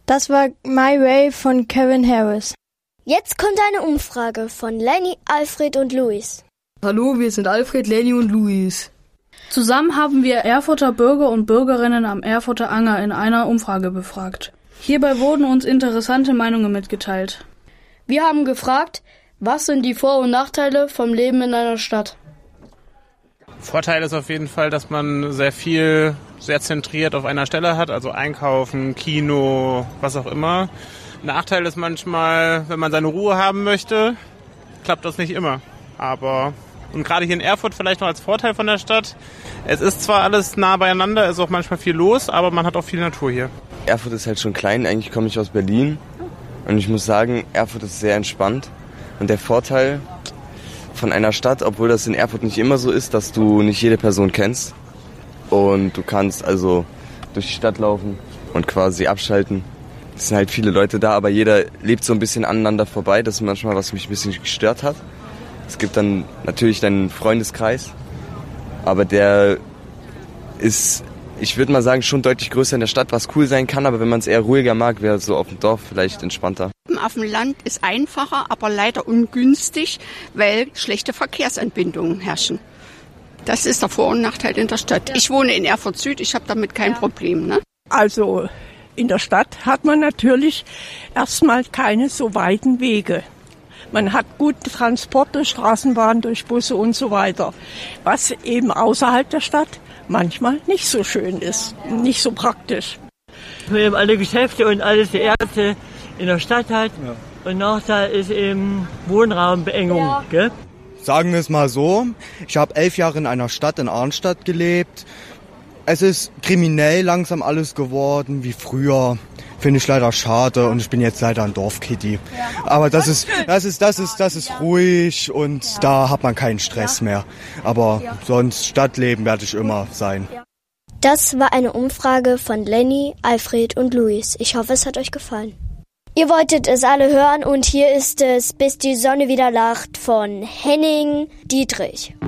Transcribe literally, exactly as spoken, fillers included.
Das war My Way von Kevin Harris. Jetzt kommt eine Umfrage von Lenny, Alfred und Luis. Hallo, wir sind Alfred, Lenny und Luis. Zusammen haben wir Erfurter Bürger und Bürgerinnen am Erfurter Anger in einer Umfrage befragt. Hierbei wurden uns interessante Meinungen mitgeteilt. Wir haben gefragt, was sind die Vor- und Nachteile vom Leben in einer Stadt? Vorteil ist auf jeden Fall, dass man sehr viel, sehr zentriert auf einer Stelle hat, also Einkaufen, Kino, was auch immer. Nachteil ist manchmal, wenn man seine Ruhe haben möchte, klappt das nicht immer. Aber, und gerade hier in Erfurt vielleicht noch als Vorteil von der Stadt, es ist zwar alles nah beieinander, es ist auch manchmal viel los, aber man hat auch viel Natur hier. Erfurt ist halt schon klein, eigentlich komme ich aus Berlin und ich muss sagen, Erfurt ist sehr entspannt. Und der Vorteil von einer Stadt, obwohl das in Erfurt nicht immer so ist, dass du nicht jede Person kennst und du kannst also durch die Stadt laufen und quasi abschalten. Es sind halt viele Leute da, aber jeder lebt so ein bisschen aneinander vorbei. Das ist manchmal, was mich ein bisschen gestört hat. Es gibt dann natürlich deinen Freundeskreis, aber der ist, ich würde mal sagen, schon deutlich größer in der Stadt, was cool sein kann, aber wenn man es eher ruhiger mag, wäre so auf dem Dorf vielleicht entspannter. Auf dem Land ist einfacher, aber leider ungünstig, weil schlechte Verkehrsanbindungen herrschen. Das ist der Vor- und Nachteil in der Stadt. Ich wohne in Erfurt Süd, ich habe damit kein Problem. Ne? Also in der Stadt hat man natürlich erstmal keine so weiten Wege. Man hat gute Transporte, Straßenbahn, durch Busse und so weiter. Was eben außerhalb der Stadt manchmal nicht so schön ist, nicht so praktisch. Wir haben alle Geschäfte und alles die Ärzte in der Stadt halt. Ja. Und Nachteil ist eben Wohnraumbeengung. Ja. Gell? Sagen wir es mal so, ich habe elf Jahre in einer Stadt, in Arnstadt gelebt. Es ist kriminell langsam alles geworden, wie früher. Finde ich leider schade und ich bin jetzt leider ein Dorfkiddy. Ja. Aber das ist, das ist, das ist, das ist ruhig und ja. Da hat man keinen Stress ja. mehr. Aber ja. sonst Stadtleben werde ich immer sein. Das war eine Umfrage von Lenny, Alfred und Luis. Ich hoffe, es hat euch gefallen. Ihr wolltet es alle hören und hier ist es Bis die Sonne wieder lacht von Henning Dietrich.